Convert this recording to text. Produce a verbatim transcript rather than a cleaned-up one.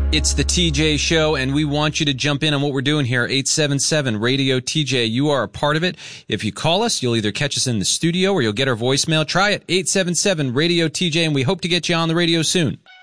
It's the T J Show, and we want you to jump in on what we're doing here. eight seven seven radio T J. You are a part of it. If you call us, you'll either catch us in the studio or you'll get our voicemail. Try it, eight seven seven radio T J, and we hope to get you on the radio soon.